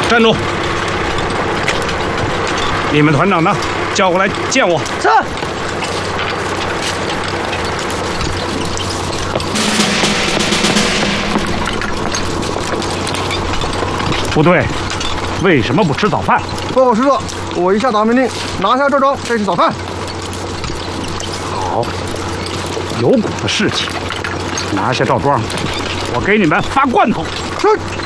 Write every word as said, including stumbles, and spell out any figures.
站住！你们团长呢？叫过来见我。 是。 部队为什么不吃早饭？ 报告师长，我一下达命令，拿下赵庄，再吃早饭。 好，有股子士气。拿下赵庄，我给你们发罐头。 是。